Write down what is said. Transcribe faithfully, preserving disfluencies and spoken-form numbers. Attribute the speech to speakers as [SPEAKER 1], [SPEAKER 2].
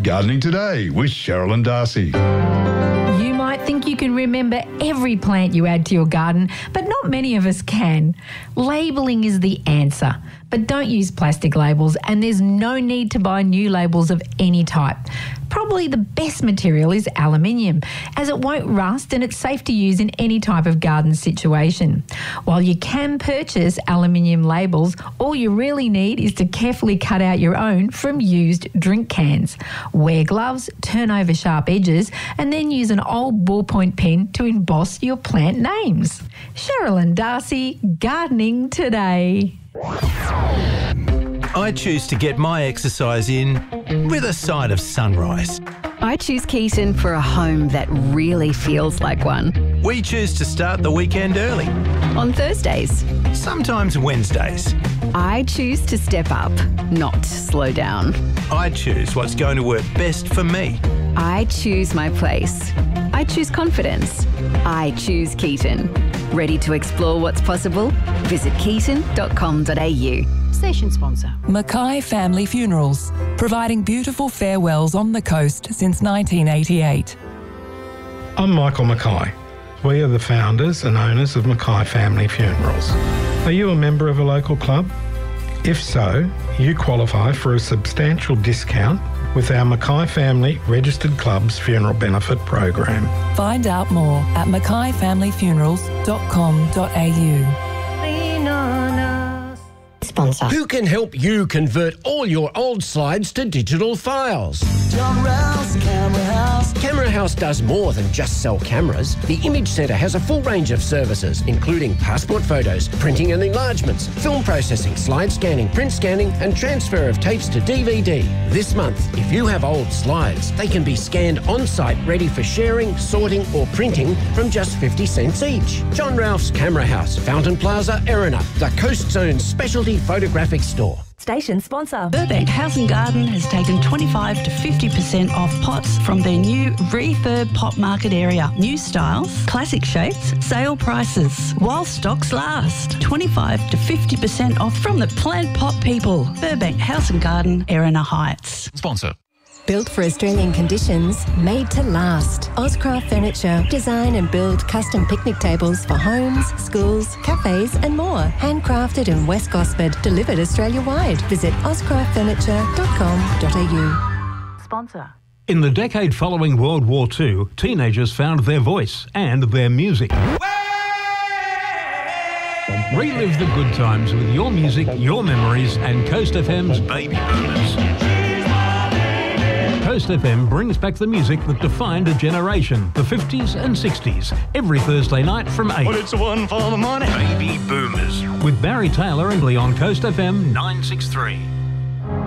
[SPEAKER 1] Gardening Today with Cheryl and Darcy.
[SPEAKER 2] You might think you can remember every plant you add to your garden, but not many of us can. Labelling is the answer, but don't use plastic labels, and there's no need to buy new labels of any type. Probably the best material is aluminium, as it won't rust and it's safe to use in any type of garden situation. While you can purchase aluminium labels, all you really need is to carefully cut out your own from used drink cans. Wear gloves, turn over sharp edges, and then use an old ballpoint pen to emboss your plant names. Cheryl and Darcy, Gardening Today.
[SPEAKER 3] I choose to get my exercise in with a side of sunrise.
[SPEAKER 4] I choose Keaton for a home that really feels like one.
[SPEAKER 3] We choose to start the weekend early.
[SPEAKER 4] On Thursdays.
[SPEAKER 3] Sometimes Wednesdays.
[SPEAKER 4] I choose to step up, not slow down.
[SPEAKER 3] I choose what's going to work best for me.
[SPEAKER 4] I choose my place. I choose confidence. I choose Keaton. Ready to explore what's possible? Visit keaton dot com dot a u. Station sponsor.
[SPEAKER 5] Mackay Family Funerals, providing beautiful farewells on the coast since nineteen eighty-eight.
[SPEAKER 6] I'm Michael Mackay. We are the founders and owners of Mackay Family Funerals. Are you a member of a local club? If so, you qualify for a substantial discount with our Mackay Family Registered Clubs Funeral Benefit Program.
[SPEAKER 5] Find out more at mackay family funerals dot com dot a u.
[SPEAKER 7] Sponsor. Who can help you convert all your old slides to digital files?
[SPEAKER 8] John Rouse, Camera House.
[SPEAKER 7] Camera House does more than just sell cameras. The Image Centre has a full range of services, including passport photos, printing and enlargements, film processing, slide scanning, print scanning, and transfer of tapes to D V D. This month, if you have old slides, they can be scanned on-site, ready for sharing, sorting, or printing from just fifty cents each. John Ralph's Camera House, Fountain Plaza, Erina, the Coast Zone's specialty photographic store.
[SPEAKER 9] Station sponsor.
[SPEAKER 10] Burbank House and Garden has taken twenty-five to fifty percent off pots from their new refurb pot market area. New styles, classic shapes, sale prices. While stocks last. twenty-five to fifty percent off from the plant pot people. Burbank House and Garden, Erina Heights.
[SPEAKER 11] Sponsor.
[SPEAKER 12] Built for Australian conditions, made to last. Ozcraft Furniture. Design and build custom picnic tables for homes, schools, cafes and more. Handcrafted in West Gosford. Delivered Australia-wide. Visit ozcraft furniture dot com dot a u.
[SPEAKER 9] Sponsor.
[SPEAKER 13] In the decade following World War Two, teenagers found their voice and their music. Relive the good times with your music, your memories, and Coast F M's Baby Boomers. Coast F M brings back the music that defined a generation, the fifties and sixties, every Thursday night from eight.
[SPEAKER 14] Well, it's one for the money.
[SPEAKER 13] Baby Boomers. With Barry Taylor and Leon, Coast F M nine six three.